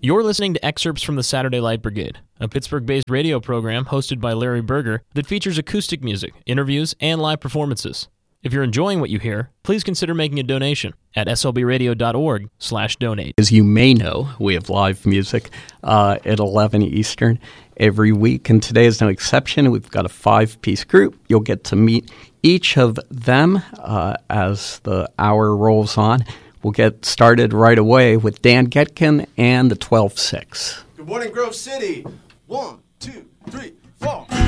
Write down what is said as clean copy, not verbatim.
You're listening to excerpts from the Saturday Light Brigade, a Pittsburgh-based radio program hosted by Larry Berger that features acoustic music, interviews, and live performances. If you're enjoying what you hear, please consider making a donation at slbradio.org/donate. As you may know, we have live music at 11 Eastern every week, and today is no exception. We've got a 5-piece group. You'll get to meet each of them as the hour rolls on. We'll get started right away with Dan Getkin and the 12-6. Good morning, Grove City. 1, 2, 3, 4.